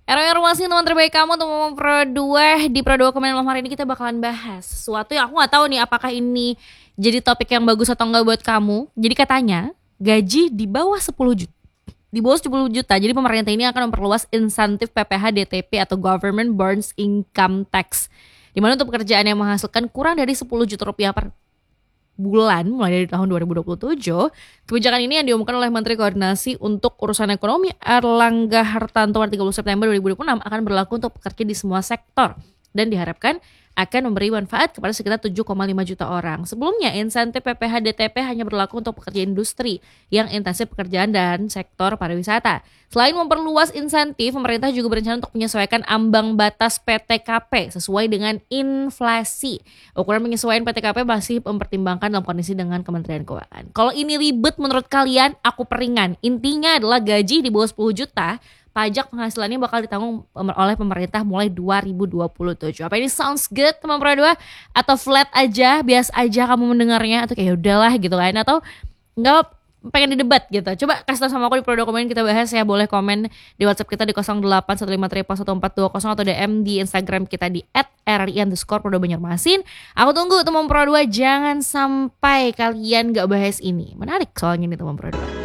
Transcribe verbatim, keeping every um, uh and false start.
Era informasi teman terbaik kamu teman Pro dua. Di Pro dua Komen malam hari ini kita bakalan bahas sesuatu yang aku gak tahu nih apakah ini jadi topik yang bagus atau enggak buat kamu. Jadi katanya gaji di bawah sepuluh juta, di bawah sepuluh juta. Jadi pemerintah ini akan memperluas insentif P P H D T P atau Government Bonds Income Tax, di mana untuk pekerjaan yang menghasilkan kurang dari sepuluh juta rupiah per bulan mulai dari tahun dua ribu dua puluh tujuh. Kebijakan ini yang diumumkan oleh Menteri Koordinasi untuk Urusan Ekonomi Erlangga Hartarto pada tiga puluh September dua ribu dua puluh enam akan berlaku untuk pekerja di semua sektor dan diharapkan akan memberi manfaat kepada sekitar tujuh koma lima juta orang. Sebelumnya, insentif P P H D T P hanya berlaku untuk pekerja industri yang intensif pekerjaan dan sektor pariwisata. Selain memperluas insentif, pemerintah juga berencana untuk menyesuaikan ambang batas P T K P sesuai dengan inflasi. Ukuran penyesuaian P T K P masih mempertimbangkan dalam kondisi dengan Kementerian Keuangan. Kalau ini ribet menurut kalian, aku peringan. Intinya adalah gaji di bawah sepuluh juta, pajak penghasilannya bakal ditanggung oleh pemerintah mulai dua ribu dua puluh tujuh. Apa ini sounds good teman Pro dua? Atau flat aja, bias aja kamu mendengarnya? Atau kayak udahlah gitu kan? Atau enggak pengen didebat gitu? Coba kasih tau sama aku di Pro dua Komen, kita bahas ya. Boleh komen di WhatsApp kita di nol delapan satu lima tiga satu empat dua nol atau D M di Instagram kita di et r r i underscore Pro dua Banjarmasin. Aku tunggu teman Pro dua, jangan sampai kalian gak bahas ini. Menarik soalnya nih teman Pro dua.